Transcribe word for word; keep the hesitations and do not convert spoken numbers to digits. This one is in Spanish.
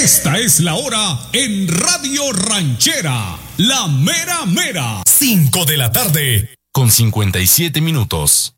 Esta es la hora en Radio Ranchera, la mera mera. cinco de la tarde, con cincuenta y siete minutos.